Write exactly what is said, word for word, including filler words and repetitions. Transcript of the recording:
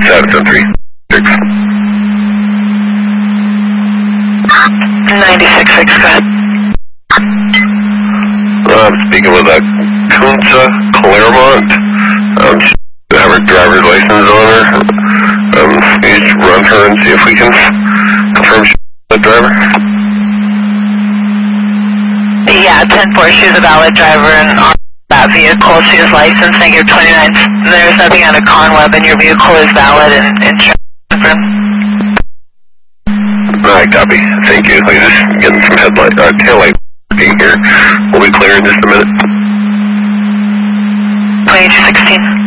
status on three six. ninety-six six, go ahead. I'm speaking with a Kunza Claremont. Um, I have her driver's license on her. Um, you just run her and see if we can confirm she's a driver. Yeah, ten four, she's a valid driver and on that vehicle she is licensed, negative twenty-nine. There's nothing on a Conweb and your vehicle is valid and insurance confirmed. Alright, copy. Thank you. We're just getting some headlight, uh, tail light working here. We'll be clear in just a minute. twenty-two sixteen.